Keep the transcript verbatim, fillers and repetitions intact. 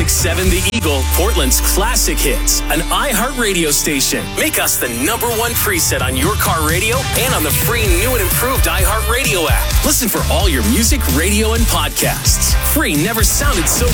seven The Eagle, Portland's classic hits, an iHeartRadio station. Make us the number one preset on your car radio and on the free new and improved iHeartRadio app. Listen for all your music, radio, and podcasts. Free never sounded so